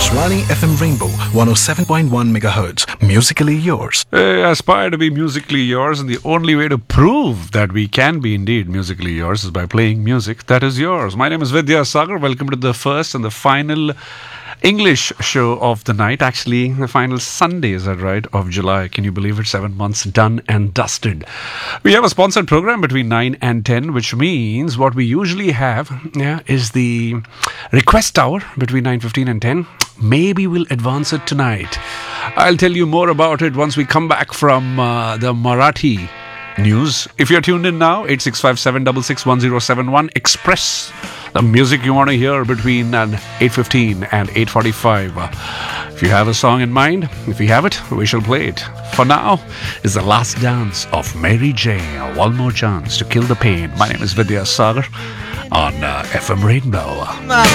Akashvani FM Rainbow 107.1 MHz. Musically yours. Aspire to be musically yours, and the only way to prove that we can be indeed musically yours is by playing music that is yours. My name is Vidya Sagar. Welcome to the first and the final English show of the night. Actually, the final Sunday, is that right, of July. Can you believe it? 7 months done and dusted. We have a sponsored program between 9 and 10, which means what we usually have is the request hour between 9:15 and 10. Maybe we'll advance it tonight. I'll tell you more about it once we come back from the Marathi news. If you're tuned in now, 8657661071, express the music you want to hear between 8:15 and 8:45. If you have a song in mind, if you have it, we shall play it. For now, is The Last Dance of Mary J. One more chance to kill the pain. My name is Vidya Sagar on FM Rainbow.